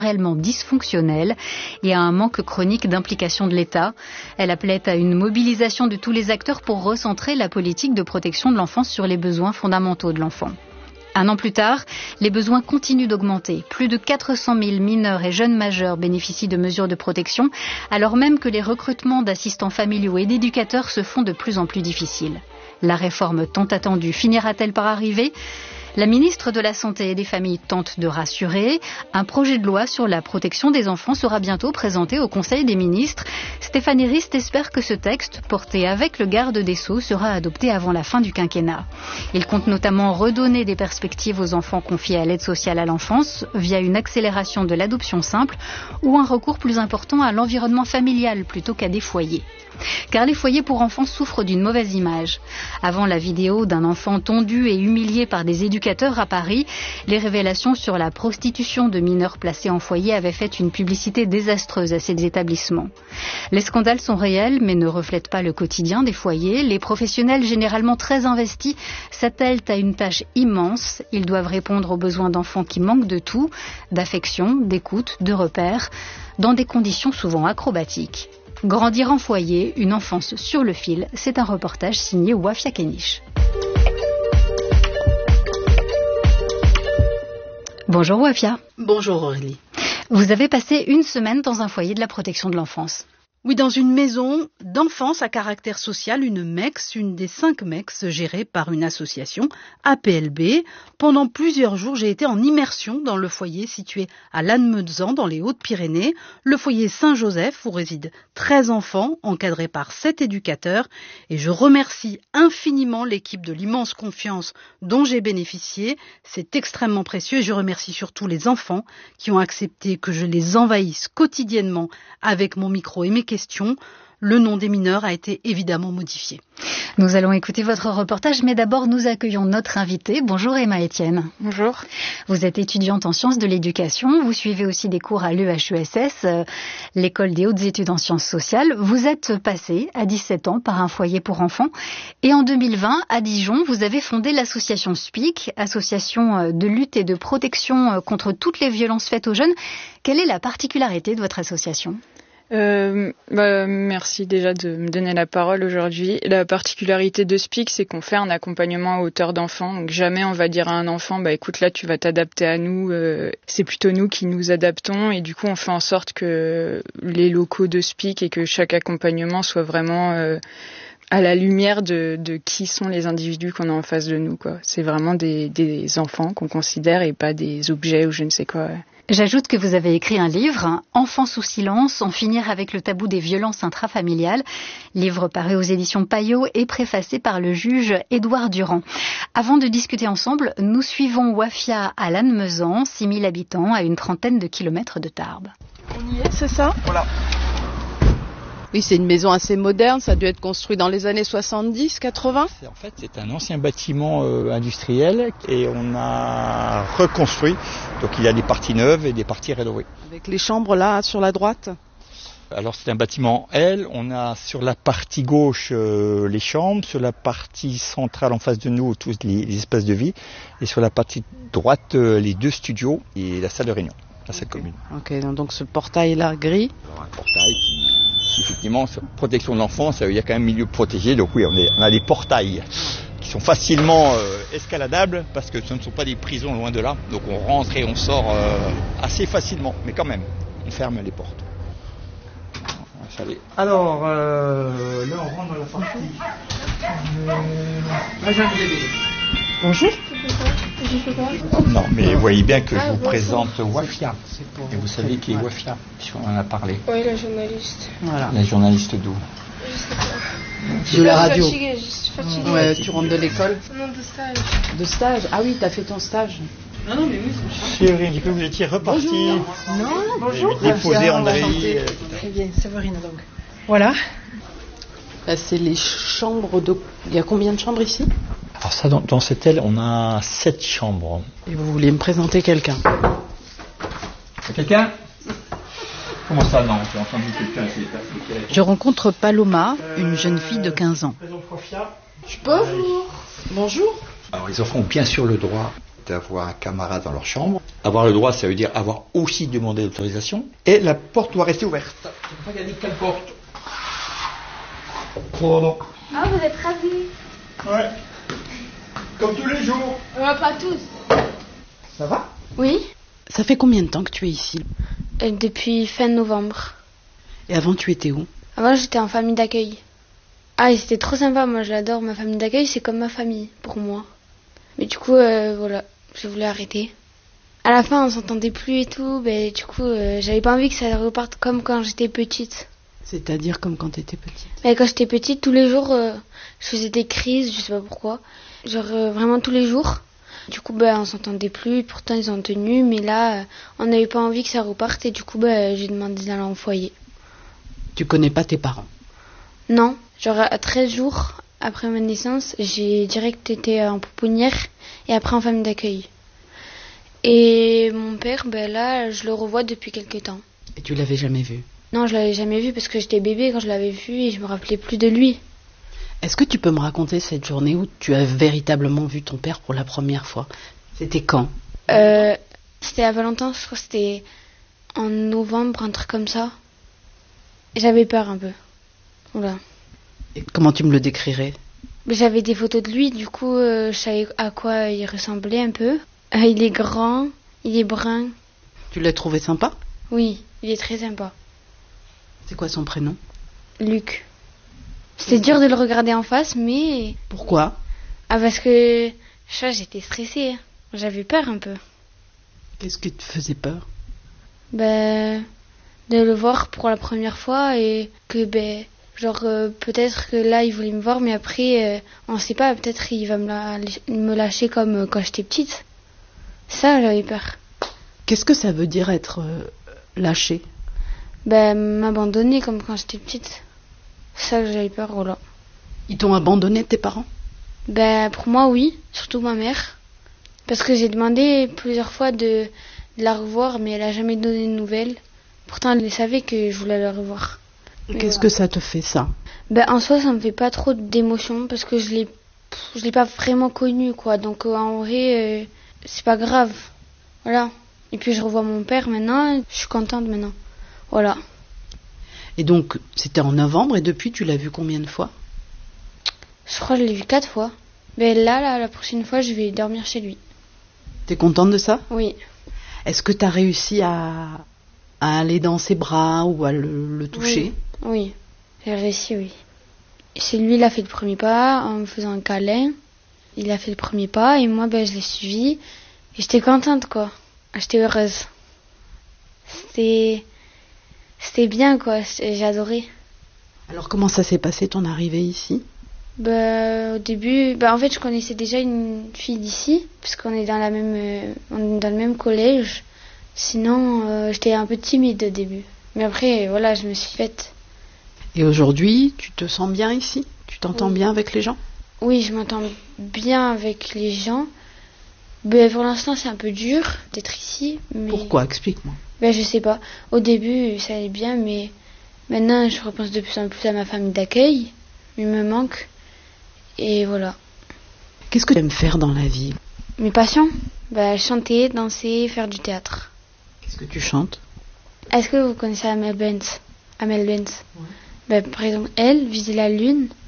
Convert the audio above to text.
réellement dysfonctionnelle et à un manque chronique d'implication de l'État. Elle appelait à une mobilisation de tous les acteurs pour recentrer la politique de protection de l'enfance sur les besoins fondamentaux de l'enfant. Un an plus tard, les besoins continuent d'augmenter. Plus de 400 000 mineurs et jeunes majeurs bénéficient de mesures de protection, alors même que les recrutements d'assistants familiaux et d'éducateurs se font de plus en plus difficiles. La réforme tant attendue finira-t-elle par arriver ? La ministre de la Santé et des Familles tente de rassurer. Un projet de loi sur la protection des enfants sera bientôt présenté au Conseil des ministres. Stéphanie Rist espère que ce texte, porté avec le garde des Sceaux, sera adopté avant la fin du quinquennat. Il compte notamment redonner des perspectives aux enfants confiés à l'aide sociale à l'enfance via une accélération de l'adoption simple ou un recours plus important à l'environnement familial plutôt qu'à des foyers. Car les foyers pour enfants souffrent d'une mauvaise image. Avant la vidéo d'un enfant tondu et humilié par des éducateurs à Paris, les révélations sur la prostitution de mineurs placés en foyer avaient fait une publicité désastreuse à ces établissements. Les scandales sont réels mais ne reflètent pas le quotidien des foyers. Les professionnels, généralement très investis, s'attellent à une tâche immense. Ils doivent répondre aux besoins d'enfants qui manquent de tout, d'affection, d'écoute, de repères, dans des conditions souvent acrobatiques. Grandir en foyer, une enfance sur le fil, c'est un reportage signé Wafia Kenish. Bonjour Wafia. Bonjour Aurélie. Vous avez passé une semaine dans un foyer de la protection de l'enfance. Oui, dans une maison d'enfance à caractère social, une MEX, une des 5 MEX gérées par une association, APLB. Pendant plusieurs jours, j'ai été en immersion dans le foyer situé à Lannemezan, dans les Hautes-Pyrénées, le foyer Saint-Joseph, où résident 13 enfants, encadrés par 7 éducateurs. Et je remercie infiniment l'équipe de l'immense confiance dont j'ai bénéficié. C'est extrêmement précieux et je remercie surtout les enfants qui ont accepté que je les envahisse quotidiennement avec mon micro et mes questions. Le nom des mineurs a été évidemment modifié. Nous allons écouter votre reportage, mais d'abord nous accueillons notre invitée. Bonjour Emma Etienne. Bonjour. Vous êtes étudiante en sciences de l'éducation, vous suivez aussi des cours à l'EHESS, l'école des hautes études en sciences sociales. Vous êtes passée à 17 ans par un foyer pour enfants et en 2020, à Dijon, vous avez fondé l'association SPIC, association de lutte et de protection contre toutes les violences faites aux jeunes. Quelle est la particularité de votre association ? Merci déjà de me donner la parole aujourd'hui. La particularité de SPIC, c'est qu'on fait un accompagnement à hauteur d'enfant. Donc jamais on va dire à un enfant, écoute là tu vas t'adapter à nous. C'est plutôt nous qui nous adaptons et du coup on fait en sorte que les locaux de SPIC et que chaque accompagnement soit vraiment à la lumière de qui sont les individus qu'on a en face de nous, quoi. C'est vraiment des enfants qu'on considère et pas des objets ou je ne sais quoi. Ouais. J'ajoute que vous avez écrit un livre, Enfants sous silence, en finir avec le tabou des violences intrafamiliales. Livre paru aux éditions Payot et préfacé par le juge Édouard Durand. Avant de discuter ensemble, nous suivons Wafia à Lannemezan, 6 000 habitants, à une trentaine de kilomètres de Tarbes. On y est, c'est ça ? Voilà. Oui, c'est une maison assez moderne, ça a dû être construit dans les années 70, 80. En fait, c'est un ancien bâtiment industriel et on a reconstruit. Donc il y a des parties neuves et des parties rénovées. Avec les chambres là, sur la droite. Alors c'est un bâtiment L, on a sur la partie gauche les chambres, sur la partie centrale en face de nous tous les espaces de vie et sur la partie droite les 2 studios et la salle de réunion, la salle commune. Ok, donc ce portail là gris. Alors, un portail qui, effectivement, sur protection de l'enfance, il y a quand même milieu protégé, donc oui, on a des portails qui sont facilement escaladables parce que ce ne sont pas des prisons loin de là, donc on rentre et on sort assez facilement, mais quand même, on ferme les portes. Alors, là on rentre dans la partie. Bonjour. Non, mais vous voyez bien que je vous présente Wafia. Et vous savez qui est Wafia, puisqu'on en a parlé. Oui, la journaliste. Voilà. La journaliste d'où? Je sais pas. De la radio. Je suis fatiguée. Ouais, tu rentres de l'école. Non, de stage. De stage. Ah oui, t'as fait ton stage. Non, mais oui, Chérie, j'ai cru que vous étiez reparti. Non, bonjour. Déposé André. Très bien, Séverine donc. Voilà. Là, c'est les chambres de... Il y a combien de chambres ici? Alors ça, dans cette aile, on a 7 chambres. Et vous vouliez me présenter quelqu'un? Quelqu'un? Comment ça, non? J'ai entendu quelqu'un. Je rencontre Paloma, une jeune fille de 15 ans. Je peux vous... Bonjour. Alors les enfants ont bien sûr le droit d'avoir un camarade dans leur chambre. Avoir le droit, ça veut dire avoir aussi demandé l'autorisation. Et la porte doit rester ouverte. Je ne sais pas regarder quelle porte. Oh non. Ah, vous êtes ravis? Ouais. Comme tous les jours. Pas tous. Ça va? Oui, Ça fait combien de temps que tu es ici? depuis fin novembre. Et avant, tu étais où? Avant, j'étais en famille d'accueil. Ah, et c'était trop sympa, moi je l'adore, ma famille d'accueil, c'est comme ma famille, pour moi. Mais du coup, voilà, je voulais arrêter. À la fin, on s'entendait plus et tout, du coup, j'avais pas envie que ça reparte comme quand j'étais petite. C'est-à-dire comme quand tu étais petite. Mais quand j'étais petite, tous les jours, je faisais des crises, je sais pas pourquoi. Genre, vraiment tous les jours. Du coup, on s'entendait plus, pourtant ils ont tenu, mais là, on n'avait pas envie que ça reparte, et du coup, j'ai demandé d'aller en foyer. Tu connais pas tes parents? Non, genre à 13 jours après ma naissance, j'ai direct été en pouponnière et après en famille d'accueil. Et mon père, là, je le revois depuis quelques temps. Et tu l'avais jamais vu? Non, je l'avais jamais vu parce que j'étais bébé quand je l'avais vu et je me rappelais plus de lui. Est-ce que tu peux me raconter cette journée où tu as véritablement vu ton père pour la première fois? C'était quand? C'était à Valentin, je crois que c'était en novembre, un truc comme ça. J'avais peur un peu. Voilà. Et comment tu me le décrirais? J'avais des photos de lui, du coup, je savais à quoi il ressemblait un peu. Il est grand, il est brun. Tu l'as trouvé sympa? Oui, il est très sympa. C'est quoi son prénom? Luc. C'était dur de le regarder en face, mais... Pourquoi? Ah, parce que... j'étais stressée. J'avais peur un peu. Qu'est-ce qui te faisait peur? De le voir pour la première fois et que, peut-être que là, il voulait me voir, mais après, on sait pas, peut-être il va me lâcher comme quand j'étais petite. Ça, j'avais peur. Qu'est-ce que ça veut dire être lâché? M'abandonner comme quand j'étais petite. Ça, j'avais peur, voilà. Ils t'ont abandonné, tes parents? Pour moi, oui, surtout ma mère. Parce que j'ai demandé plusieurs fois de la revoir, mais elle a jamais donné de nouvelles. Pourtant, elle savait que je voulais la revoir. Qu'est-ce que ça te fait, ça? En soi, ça me fait pas trop d'émotion parce que je l'ai pas vraiment connu, quoi. Donc, en vrai, c'est pas grave. Voilà. Et puis, je revois mon père maintenant. Je suis contente maintenant. Voilà. Et donc, c'était en novembre, et depuis, tu l'as vu combien de fois? Je crois que je l'ai vu 4 fois. Là, la prochaine fois, je vais dormir chez lui. T'es contente de ça? Oui. Est-ce que t'as réussi à aller dans ses bras ou à le toucher? Oui, j'ai réussi, oui. C'est lui, il a fait le premier pas en me faisant un câlin. Il a fait le premier pas et moi, je l'ai suivi. Et j'étais contente, quoi. J'étais heureuse. C'était bien, quoi. J'ai adoré. Alors, comment ça s'est passé, ton arrivée ici? Au début, en fait, je connaissais déjà une fille d'ici, parce qu'on est on est dans le même collège. Sinon, j'étais un peu timide au début. Mais après, voilà, je me suis faite. Et aujourd'hui, tu te sens bien ici? Tu t'entends bien avec les gens? Oui, je m'entends bien avec les gens. Pour l'instant, c'est un peu dur d'être ici. Mais... Pourquoi? Explique-moi. Je sais pas. Au début, ça allait bien, mais maintenant, je repense de plus en plus à ma famille d'accueil. Il me manque. Et voilà. Qu'est-ce que tu aimes faire dans la vie? Mes passions? Chanter, danser, faire du théâtre. Qu'est-ce que tu chantes? Est-ce que vous connaissez Amel Bent? Ouais. Par exemple, elle, Viser la lune.